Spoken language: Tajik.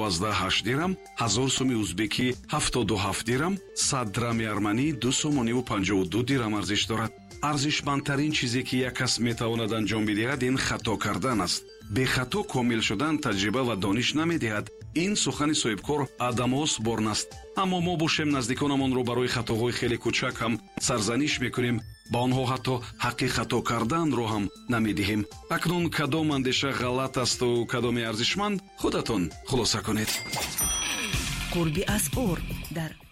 12 дирам, 1000 соми узбекӣ 77 дирам, 100 драми арманӣ 2.52 дирам арзиш дорад. арзишмандтарин чизе ки як кас метавонад анҷом бидиҳад ин хато кардан аст. бехато комил шудан таҷриба ва дониш намедиҳад. ин сухани соҳибкор Адамос Борн аст. аммо мо бошем наздиконамонро барои хатоҳои хеле кӯчак ҳам сарзаниш мекунем, ба онҳо ҳатто ҳаққи хато карданро ҳам намедиҳем. акнун кадом андеша ғалат асту кадоме арзишманд, худатон хулоса кунед. қурби асъор дар